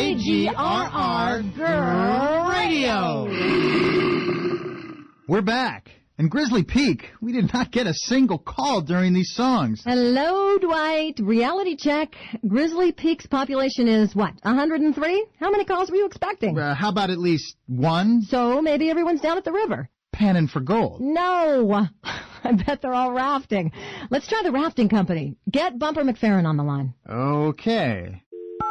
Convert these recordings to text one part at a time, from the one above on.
KGRR Girl Radio. We're back. In Grizzly Peak, we did not get a single call during these songs. Hello, Dwight. Reality check. Grizzly Peak's population is, what, 103? How many calls were you expecting? How about at least one? So maybe everyone's down at the river. Panning for gold. No. I bet they're all rafting. Let's try the rafting company. Get Bumper McFerrin on the line. Okay.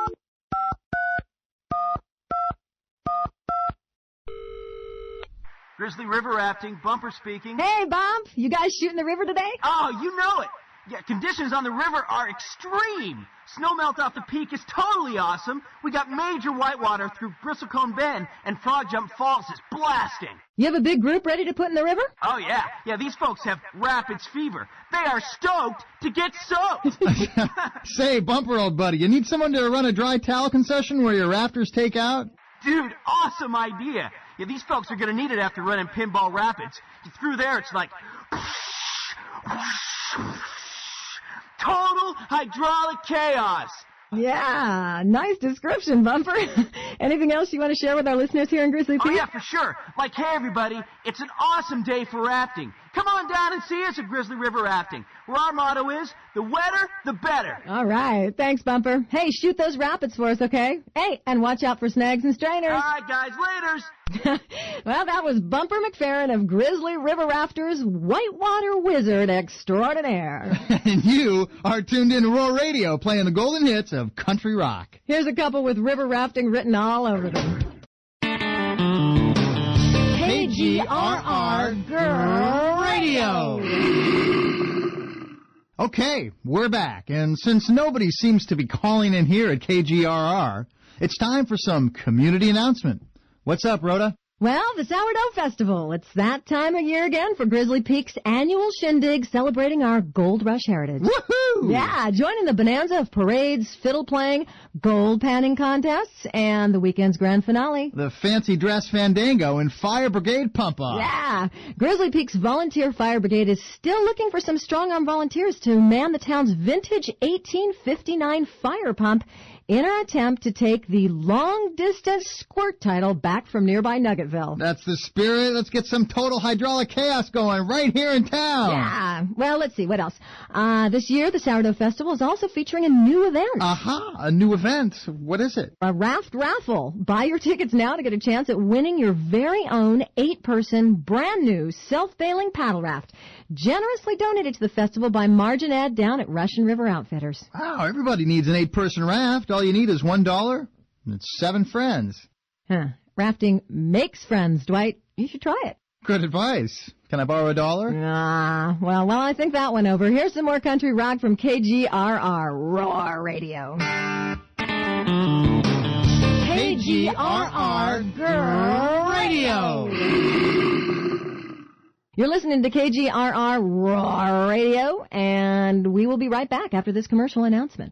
Grizzly River Rafting, Bumper speaking. Hey, Bump. You guys shooting the river today? Oh, you know it. Yeah, conditions on the river are extreme. Snowmelt off the peak is totally awesome. We got major whitewater through Bristlecone Bend, and Frog Jump Falls is blasting. You have a big group ready to put in the river? Oh, yeah. Yeah, these folks have rapids fever. They are stoked to get soaked. Say, Bumper, old buddy, you need someone to run a dry towel concession where your rafters take out? Dude, awesome idea. Yeah, these folks are going to need it after running Pinball Rapids. Through there, it's like total hydraulic chaos. Yeah, nice description, Bumper. Anything else you want to share with our listeners here in Grizzly Peak? Oh, yeah, for sure. Like, hey, everybody, it's an awesome day for rafting. Come on down and see us at Grizzly River Rafting, where our motto is, the wetter, the better. All right. Thanks, Bumper. Hey, shoot those rapids for us, okay? Hey, and watch out for snags and strainers. All right, guys, laters. Well, that was Bumper McFerrin of Grizzly River Rafters, Whitewater Wizard Extraordinaire. And you are tuned in to Roar Radio, playing the golden hits of country rock. Here's a couple with river rafting written all over them. KGRR Girl Radio. Okay, we're back, and since nobody seems to be calling in here at KGRR, it's time for some community announcement. What's up, Rhoda? Well, the Sourdough Festival. It's that time of year again for Grizzly Peak's annual shindig celebrating our Gold Rush heritage. Woohoo! Yeah, joining the bonanza of parades, fiddle playing, gold panning contests, and the weekend's grand finale. The fancy dress fandango and fire brigade pump-off. Yeah, Grizzly Peak's volunteer fire brigade is still looking for some strong-arm volunteers to man the town's vintage 1859 fire pump in our attempt to take the long-distance squirt title back from nearby Nuggetville. That's the spirit. Let's get some total hydraulic chaos going right here in town. Yeah. Well, let's see. What else? This year, the Sourdough Festival is also featuring a new event. Aha, a new event. What is it? A raft raffle. Buy your tickets now to get a chance at winning your very own 8-person, brand-new, self-bailing paddle raft. Generously donated to the festival by Margin Ed down at Russian River Outfitters. Wow, everybody needs an 8-person raft. All you need is $1, and it's 7 friends. Huh. Rafting makes friends, Dwight. You should try it. Good advice. Can I borrow $1? Well, I think that one over. Here's some more country rock from KGRR, Roar Radio. KGRR Girl Radio. You're listening to KGRR Roar Radio, and we will be right back after this commercial announcement.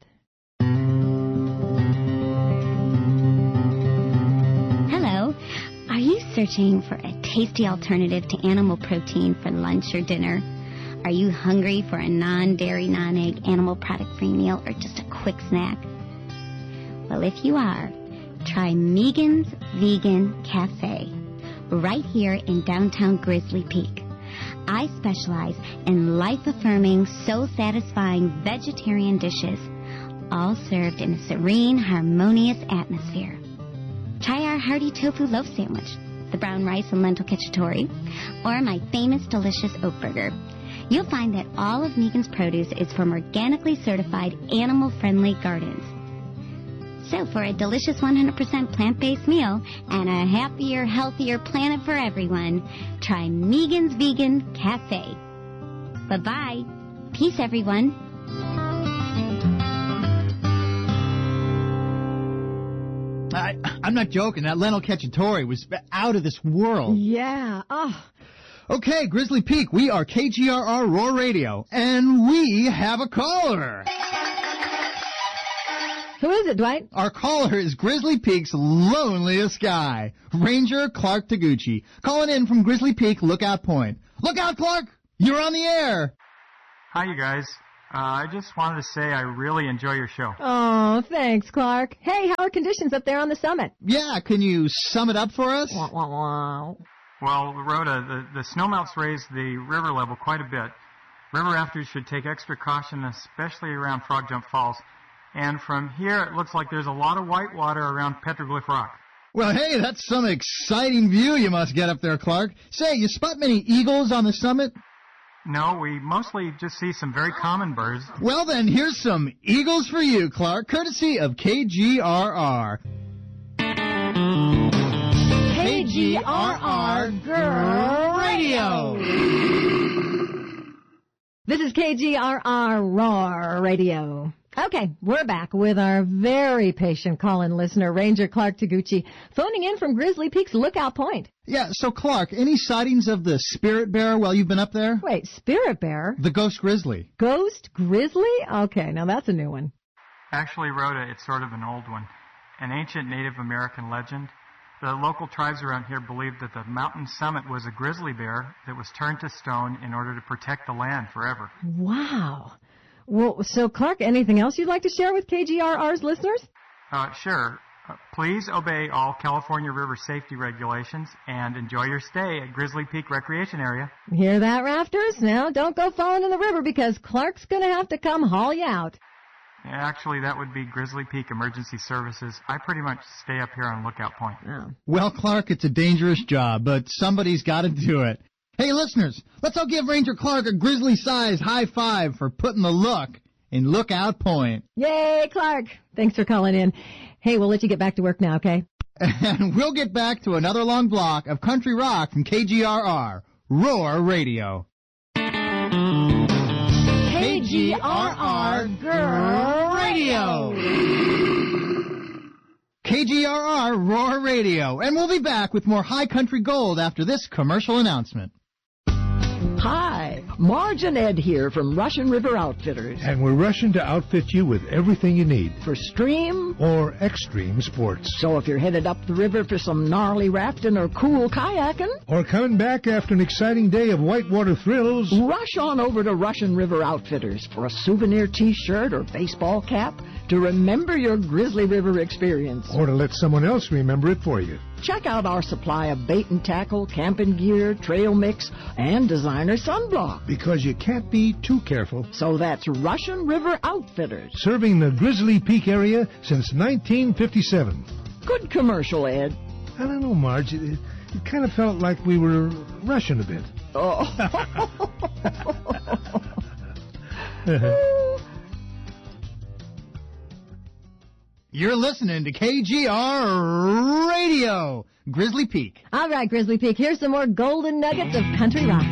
Hello. Are you searching for a tasty alternative to animal protein for lunch or dinner? Are you hungry for a non-dairy, non-egg, animal product-free meal or just a quick snack? Well, if you are, try Megan's Vegan Cafe right here in downtown Grizzly Peak. I specialize in life-affirming, soul-satisfying vegetarian dishes, all served in a serene, harmonious atmosphere. Try our hearty tofu loaf sandwich, the brown rice and lentil cacciatore, or my famous delicious oat burger. You'll find that all of Megan's produce is from organically certified animal-friendly gardens. So for a delicious 100% plant-based meal and a happier, healthier planet for everyone, try Megan's Vegan Cafe. Bye-bye. Peace, everyone. I'm not joking. That lentil cacciatore was out of this world. Yeah. Okay, Grizzly Peak, we are KGRR Roar Radio, and we have a caller. Who is it, Dwight? Our caller is Grizzly Peak's loneliest guy, Ranger Clark Taguchi, calling in from Grizzly Peak Lookout Point. Look out, Clark! You're on the air! Hi, you guys. I just wanted to say I really enjoy your show. Oh, thanks, Clark. Hey, how are conditions up there on the summit? Yeah, can you sum it up for us? Wah, wah, wah. Well, Rhoda, the snowmelts raise the river level quite a bit. River rafters should take extra caution, especially around Frog Jump Falls. And from here, it looks like there's a lot of white water around Petroglyph Rock. Well, hey, that's some exciting view you must get up there, Clark. Say, you spot many eagles on the summit? No, we mostly just see some very common birds. Well, then, here's some eagles for you, Clark, courtesy of KGRR. KGRR Girl Radio. This is KGRR Roar Radio. Okay, we're back with our very patient call-in listener, Ranger Clark Taguchi, phoning in from Grizzly Peak's Lookout Point. Yeah, so Clark, any sightings of the spirit bear while you've been up there? Wait, spirit bear? The ghost grizzly. Ghost grizzly? Okay, now that's a new one. Actually, Rhoda, it's sort of an old one. An ancient Native American legend. The local tribes around here believed that the mountain summit was a grizzly bear that was turned to stone in order to protect the land forever. Wow. Well, so Clark, anything else you'd like to share with KGRR's listeners? Sure. Please obey all California river safety regulations and enjoy your stay at Grizzly Peak Recreation Area. Hear that, Rafters? Now, don't go falling in the river because Clark's going to have to come haul you out. Actually, that would be Grizzly Peak Emergency Services. I pretty much stay up here on Lookout Point. Oh. Well, Clark, it's a dangerous job, but somebody's got to do it. Hey, listeners, let's all give Ranger Clark a grizzly-sized high five for putting the look in Lookout Point. Yay, Clark. Thanks for calling in. Hey, we'll let you get back to work now, okay? And we'll get back to another long block of country rock from KGRR, Roar Radio. KGRR Girl Radio. KGRR Roar Radio. And we'll be back with more High Country Gold after this commercial announcement. Hi, Marge and Ed here from Russian River Outfitters. And we're rushing to outfit you with everything you need. For stream or extreme sports. So if you're headed up the river for some gnarly rafting or cool kayaking. Or coming back after an exciting day of whitewater thrills. Rush on over to Russian River Outfitters for a souvenir t-shirt or baseball cap to remember your Grizzly River experience. Or to let someone else remember it for you. Check out our supply of bait and tackle, camping gear, trail mix, and designer sunblock. Because you can't be too careful. So that's Russian River Outfitters. Serving the Grizzly Peak area since 1957. Good commercial, Ed. I don't know, Marge. It kind of felt like we were rushing a bit. Oh. You're listening to KGR Radio, Grizzly Peak. All right, Grizzly Peak, here's some more golden nuggets of country rock.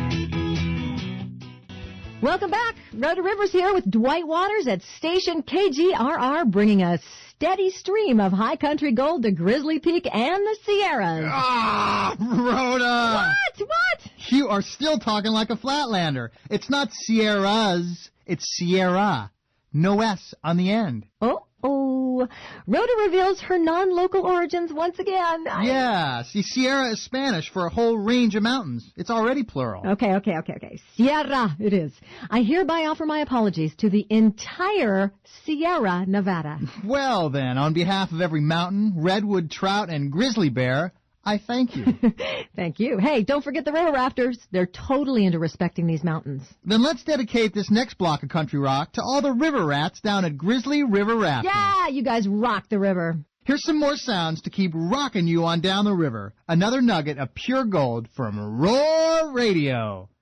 Welcome back. Rhoda Rivers here with Dwight Waters at station KGRR, bringing a steady stream of high country gold to Grizzly Peak and the Sierras. Ah, Rhoda! What? You are still talking like a flatlander. It's not Sierras, it's Sierra. No S on the end. Oh. Rhoda reveals her non-local origins once again. Yeah, see, Sierra is Spanish for a whole range of mountains. It's already plural. Okay. Sierra it is. I hereby offer my apologies to the entire Sierra Nevada. Well, then, on behalf of every mountain, redwood trout, and grizzly bear, I thank you. Thank you. Hey, don't forget the river rafters. They're totally into respecting these mountains. Then let's dedicate this next block of country rock to all the river rats down at Grizzly River Rafting. Yeah, you guys rock the river. Here's some more sounds to keep rocking you on down the river. Another nugget of pure gold from Roar Radio.